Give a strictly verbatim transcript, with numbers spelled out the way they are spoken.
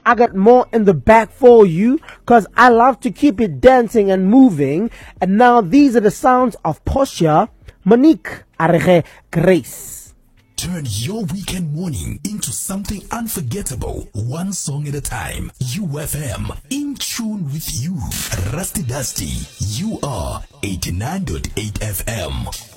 I got more in the back for you because I love to keep it dancing and moving. And now these are the sounds of Portia, Monique, Arege, Grace. Turn your weekend morning into something unforgettable, one song at a time. U F M, in tune with you. Rusty Dusty, you are eighty-nine point eight F M.